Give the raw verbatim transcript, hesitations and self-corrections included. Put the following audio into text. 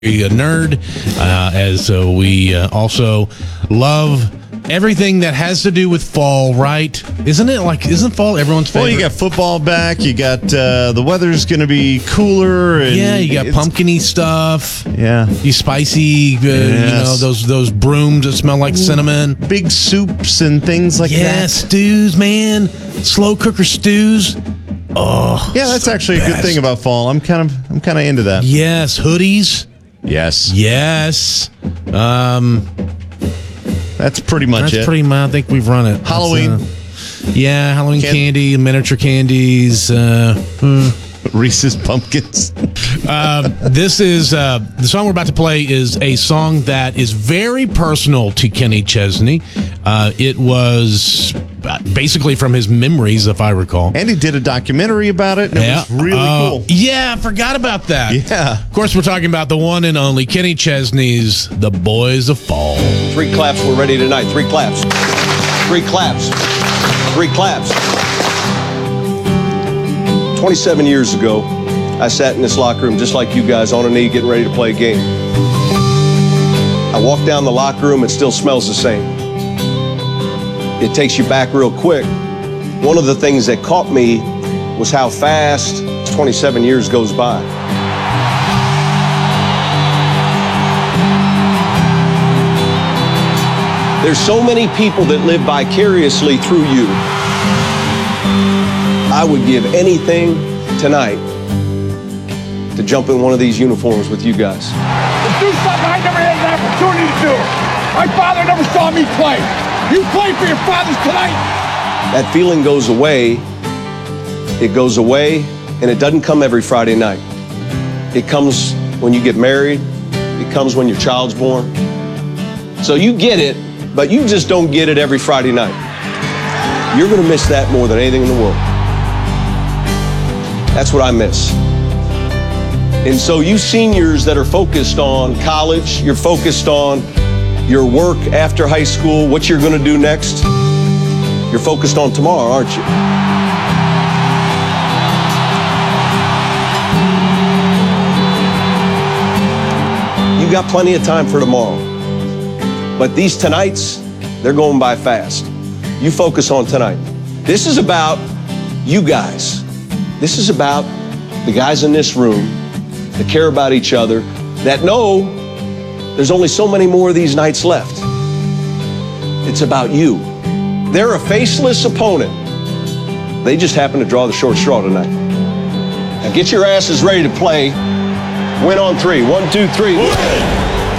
a nerd, uh, as uh, we uh, also love everything that has to do with fall, right? Isn't it like, isn't fall everyone's favorite? Well, you got football back. You got uh, the weather's going to be cooler. And yeah, you got pumpkin-y stuff. Yeah. You spicy, uh, Yes. you know, those those brooms that smell like cinnamon. Big soups and things like Yeah, that. stews, man. Slow cooker stews. Oh, Yeah, that's actually a good best. thing about fall. I'm kind of I'm kind of into that. yes, hoodies. Yes. Yes. Um, That's pretty much that's it. pretty much, I think we've run it. That's, Halloween. uh, yeah, Halloween Can- candy, miniature candies. Uh, hmm. Reese's Pumpkins. Uh, this is uh, the song we're about to play is a song that is very personal to Kenny Chesney. Uh, it was basically from his memories, if I recall. And he did a documentary about it, and it was really Uh, cool. Yeah, I forgot about that. Yeah. Of course, we're talking about the one and only Kenny Chesney's "The Boys of Fall." Three claps, we're ready tonight. Three claps. Three claps. Three claps. twenty-seven years ago, I sat in this locker room just like you guys on a knee getting ready to play a game. I walked down the locker room, it still smells the same. It takes you back real quick. One of the things that caught me was how fast twenty-seven years goes by. There's so many people that live vicariously through you. I would give anything tonight to jump in one of these uniforms with you guys. To do something I never had an opportunity to do. My father never saw me play. You play for your fathers tonight. That feeling goes away. It goes away, and it doesn't come every Friday night. It comes when you get married. It comes when your child's born. So you get it, but you just don't get it every Friday night. You're gonna miss that more than anything in the world. That's what I miss. And so you seniors that are focused on college, you're focused on your work after high school, what you're gonna do next, you're focused on tomorrow, aren't you? You got plenty of time for tomorrow. But these tonights, they're going by fast. You focus on tonight. This is about you guys. This is about the guys in this room that care about each other, that know there's only so many more of these nights left. It's about you. They're a faceless opponent. They just happen to draw the short straw tonight. Now get your asses ready to play. Win on three. One, two, three.